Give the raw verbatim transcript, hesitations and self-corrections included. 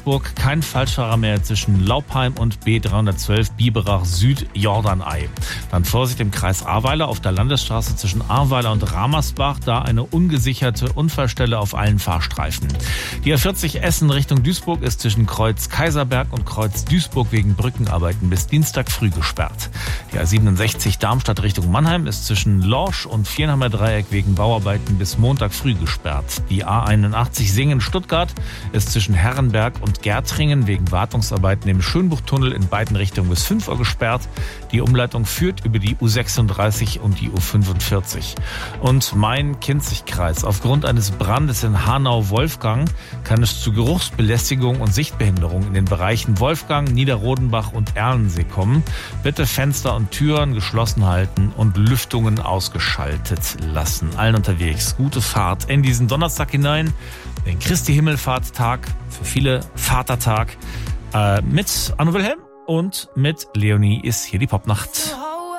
Duisburg kein Falschfahrer mehr zwischen Laupheim und B dreihundertzwölf Biberach Süd Jordanei. Dann Vorsicht im Kreis Ahrweiler auf der Landesstraße zwischen Ahrweiler und Ramersbach, da eine ungesicherte Unfallstelle auf allen Fahrstreifen. Die A vierzig Essen Richtung Duisburg ist zwischen Kreuz Kaiserberg und Kreuz Duisburg wegen Brückenarbeiten bis Dienstag früh gesperrt. Die A siebenundsechzig Darmstadt Richtung Mannheim ist zwischen Lorsch und Viernheimer Dreieck wegen Bauarbeiten bis Montag früh gesperrt. Die A einundachtzig Singen-Stuttgart ist zwischen Herrenberg und Gärtringen wegen Wartungsarbeiten im Schönbuchtunnel in beiden Richtungen bis fünf Uhr gesperrt. Die Umleitung führt über die U sechsunddreißig und die U fünfundvierzig. Und Main-Kinzig-Kreis. Aufgrund eines Brandes in Hanau-Wolfgang kann es zu Geruchsbelästigung und Sichtbehinderung in den Bereichen Wolfgang, Niederrodenbach und Erlensee kommen. Bitte Fenster und Türen geschlossen halten und Lüftungen ausgeschaltet lassen. Allen unterwegs gute Fahrt in diesen Donnerstag hinein, den Christi-Himmelfahrt-Tag, für viele Vatertag, äh, mit Anno Wilhelm und mit Leonie ist hier die Popnacht.